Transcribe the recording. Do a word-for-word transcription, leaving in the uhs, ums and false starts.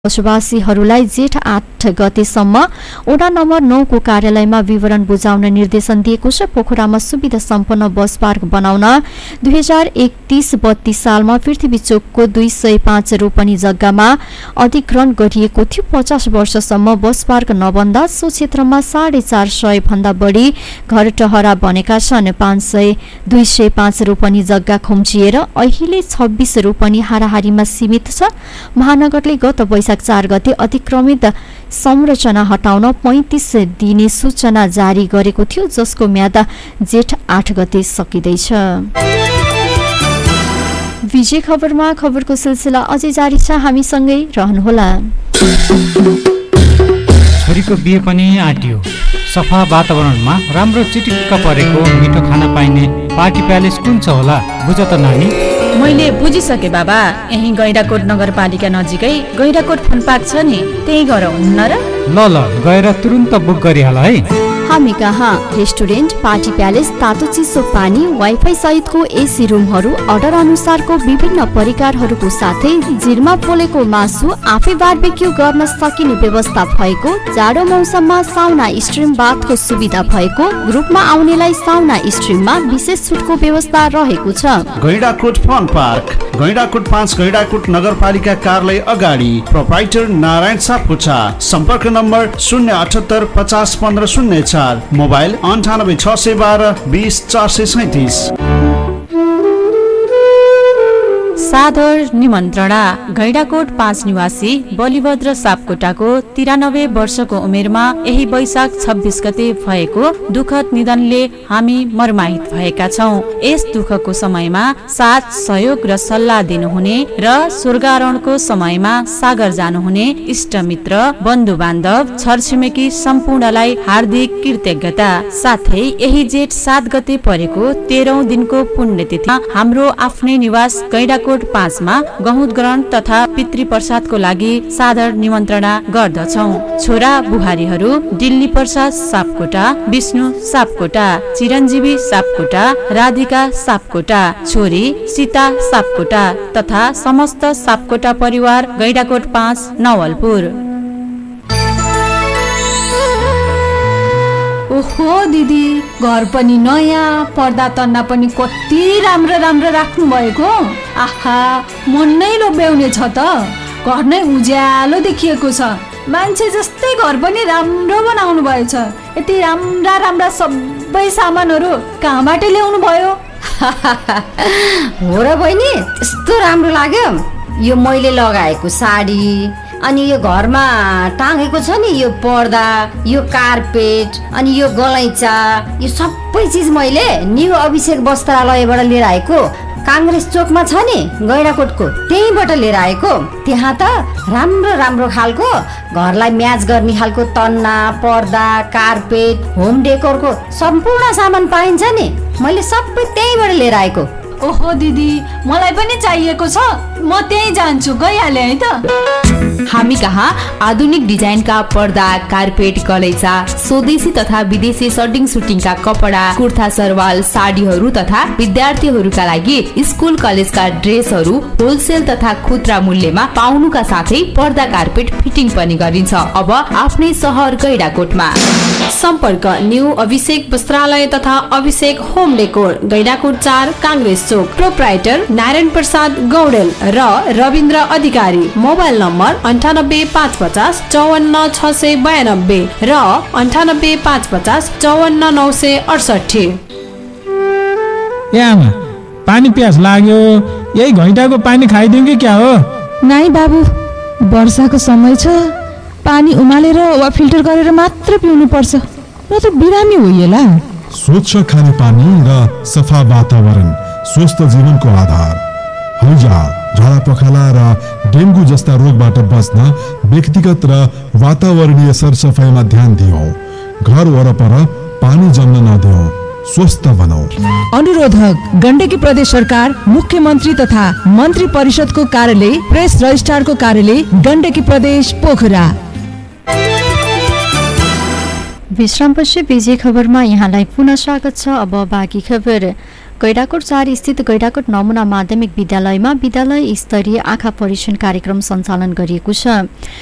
बसोबासीहरूलाई जेठ आठ गतेसम्म वडा नम्बर नौ को कार्यालयमा विवरण बुझाउन निर्देशन दिएको छ। पोखरामा सुविधा सम्पन्न बस पार्क बनाउन दुई हजार एकतीस बत्तीस सालमा पृथ्वी चोकको दुई सय पाँच रोपनी जग्गामा अधिग्रहण गरिएको थियो। पचास वर्षसम्म बस पार्क नबन्दा सो क्षेत्रमा साढे चार सय भन्दा बढी घर टहरा बनेका छन्। पाँच सय दुई सय पाँच रोपनी जग्गा खुम्चिएर अहिले छब्बीस रोपनी हाराहारीमा सीमित छ। महानगरले गत वैशाख चार गते अतिक्रमित संरचना हटाउन पैंतीस दिने सूचना जारी गरेको थियो, जसको म्याद जेठ आठ गते सकिँदैछ। विजय खबरमा खबरको सिलसिला अझै जारी छ, हामीसँगै रहनुहोला। छोरीको बिहे पनि आँटियो। सफा वातावरणमा राम्रो चिटिक्क परेको मिठो खाना पाइने पार्टी प्यालेस कुन छ होला, बुझ त नानी। मैले बुझिसके बाबा, यही गैंडाकोट नगरपालिका नजिकै गैंडाकोट फुन पार्क छ नि, त्यही गएर हुन्न र? ल ल गएर तुरुन्त बुक गरिहाल है। हामी कहाँ रेस्टुरेन्ट, पार्टी प्यालेस, तातो चिसो पानी, वाइफाई सहितको एसी रुमहरू, अर्डर अनुसारको विभिन्न परिकारहरूको साथै जिरमा पोलेको मासु, आफै बारबेक्यू गर्न सकिने व्यवस्था भएको, जाडो मौसममा साउना स्ट्रिम बाथको सुविधा भएको, ग्रुपमा आउनेलाई साउना स्ट्रिममा विशेष छुटको व्यवस्था रहेको छ। गैंडाकोट फन पार्क, गैंडाकोट पाँच, गैंडाकोट नगरपालिका कार्यालय अगाडि, प्रोप्राइटर नारायण सापकोटा। सम्पर्क नम्बर शून्य अठहत्तर पचास पन्ध्र शून्य चार, मोबाइल अन्ठानब्बे छ सय बाह्र बिस चार सय सैतिस। सादर निमन्त्रणा। गैंडाकोट पाँच निवासी बलिभद्र सापकोटाको तिरानब्बे वर्षको उमेरमा यही वैशाख छब्बीस गते भएको दुखद निधनले हामी मर्माहित भएका छौं। यस दुःखको समयमा साथ सहयोग र सल्लाह दिनुहुने र स्वर्गारोहणको समयमा सागर जानुहुने इष्टमित्र, बन्धु बान्धव, छरछिमेकी सम्पूर्णलाई हार्दिक कृतज्ञता। साथै यही जेठ सात गते परेको तेह्रौं दिनको पुण्यतिथि हाम्रो आफ्नै निवास गैंडाकोट पाँचमा गहुँत ग्रहण तथा पितृ प्रसादको लागि सादर निमन्त्रणा गर्दछौं। छोरा बुहारीहरू दिल्ली प्रसाद सापकोटा, विष्णु सापकोटा, चिरञ्जीवी सापकोटा, राधिका सापकोटा, छोरी सीता सापकोटा तथा समस्त सापकोटा परिवार गैंडाकोट पाँच नवलपुर। ओहो दिदी, घर पनि नयाँ, पर्दा तन्ना पनि कति राम्रो राम्रो राख्नु भएको। आहा, मन नै लोभ्याउने छ त। घर नै उज्यालो देखिएको छ। मान्छे जस्तै घर पनि राम्रो बनाउनु भएछ। यति राम्रा राम्रा सबै सामानहरू कहाँबाट ल्याउनु भयो? हो र बहिनी, यस्तो राम्रो लाग्यो। यो मैले लगाएको साडी, अनि यो घरमा टाँगेको छ नि यो पर्दा, यो कार्पेट, अनि यो गलैँचा, यो सबै चिज मैले न्यू अभिषेक वस्त्रालयबाट लिएर आएको। काङ्ग्रेस चोकमा छ नि गैंडाकोटको, त्यहीँबाट लिएर आएको। त्यहाँ त राम्रो राम्रो खालको घरलाई म्याच गर्ने खालको तन्ना, पर्दा, कार्पेट, होम डेकोरको सम्पूर्ण सामान पाइन्छ नि। मैले सबै त्यहीँबाट लिएर आएको। ओहो दिदी, मलाई पनि चाहिएको छ। म त्यहीँ जान्छु, गइहालेँ है त। हामी कहाँ आधुनिक डिजाइनका पर्दा, कार्पेट, गलैँचा, स्वदेशी तथा विदेशी सर्टिङ सुटिङका कपडा, कुर्ता सरवाल, साडीहरू तथा विद्यार्थीहरूका लागि स्कुल कलेजका ड्रेसहरू होलसेल तथा खुद्रा मूल्यमा पाउनुका साथै पर्दा, कार्पेट फिटिङ पनि गरिन्छ। अब आफ्नै सहर गैंडाकोटमा। सम्पर्क न्यू अभिषेक वस्त्रालय तथा अभिषेक होम डेकोर, गैंडाकोट चार, काङ्ग्रेस चोक। प्रोप्राइटर नारायण प्रसाद गौडेल र रविन्द्र अधिकारी। मोबाइल नम्बर अन्ठानब्बे पाँच पचास चौवन्न छ सय बयानब्बे र अन्ठानब्बे पाँच पचास चौवन्न नौ सय अडसठी। आमा, पानी प्यास लाग्यो, यही घैँटाको पानी खाइदिउँ कि क्या हो? नाइ बाबु, वर्षाको समय छ, पानी उमालेर वा फिल्टर गरेर मात्र पिउनु पर्छ, र त बिरामी होइएला। स्वच्छ खाने पानी र सफा वातावरण स्वस्थ जीवनको आधार। हैजा, झाडा पखाला र डेङ्गु जस्ता रोगबाट बच्न व्यक्तिगत र वातावरणीय सरसफाइमा ध्यान दियौं। घर वरपर पानी जम्न नदियौं, स्वस्थ बनाऊ। अनुरोधक गण्डकी प्रदेश सरकार, मुख्यमन्त्री तथा मन्त्री परिषदको कार्यालय, प्रेस रजिस्ट्रारको कार्यालय, गण्डकी प्रदेश, पोखरा। विश्रामपछि विजय खबरमा यहाँलाई पुनः स्वागत छ। अब बाँकी खबर। गैंडाकोट चार स्थित गैंडाकोट नमुना माध्यमिक विद्यालयमा विद्यालय स्तरीय आँखा परीक्षण कार्यक्रम सञ्चालन गरिएको छ।